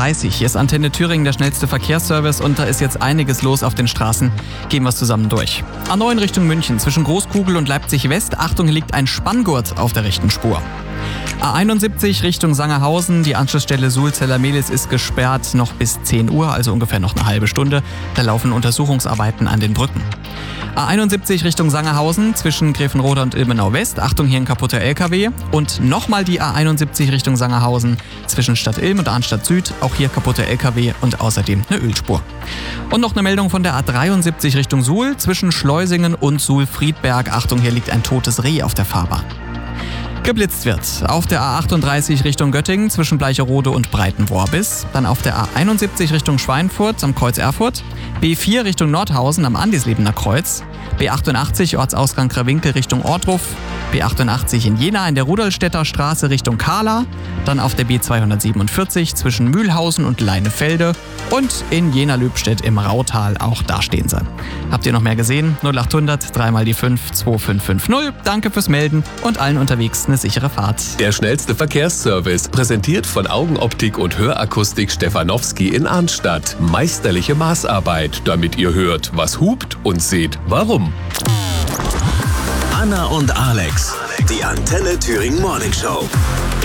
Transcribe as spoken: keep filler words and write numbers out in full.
dreißig. Hier ist Antenne Thüringen, der schnellste Verkehrsservice, und da ist jetzt einiges los auf den Straßen. Gehen wir es zusammen durch. A neun Richtung München zwischen Großkugel und Leipzig West. Achtung, hier liegt ein Spanngurt auf der rechten Spur. A einundsiebzig Richtung Sangerhausen, die Anschlussstelle Sulzeller-Mehlis ist gesperrt noch bis zehn Uhr, also ungefähr noch eine halbe Stunde. Da laufen Untersuchungsarbeiten an den Brücken. A einundsiebzig Richtung Sangerhausen zwischen Grevenrode und Ilmenau West. Achtung, hier ein kaputter L K W. Und nochmal die A einundsiebzig Richtung Sangerhausen zwischen Stadt Ilm und Arnstadt Süd. Auch hier kaputter L K W und außerdem eine Ölspur. Und noch eine Meldung von der A dreiundsiebzig Richtung Suhl zwischen Schleusingen und Suhl-Friedberg. Achtung, hier liegt ein totes Reh auf der Fahrbahn. Geblitzt wird auf der A achtunddreißig Richtung Göttingen zwischen Bleicherode und Breitenworbis, dann auf der A einundsiebzig Richtung Schweinfurt am Kreuz Erfurt, B vier Richtung Nordhausen am Andislebener Kreuz, B achtundachtzig Ortsausgang Krawinkel Richtung Ortruf, B achtundachtzig in Jena in der Rudolstädter Straße Richtung Kahla, dann auf der B zweihundertsiebenundvierzig zwischen Mühlhausen und Leinefelde und in Jena-Löbstedt im Rautal, auch da stehen sie. Habt ihr noch mehr gesehen? null achthundert, drei mal die fünf, zwei fünf fünf null. Danke fürs Melden und allen unterwegs eine sichere Fahrt. Der schnellste Verkehrsservice, präsentiert von Augenoptik und Hörakustik Stefanowski in Arnstadt. Meisterliche Maßarbeit, damit ihr hört, was hupt, und seht, warum. Anna und Alex, die Antenne Thüringen Morning Show.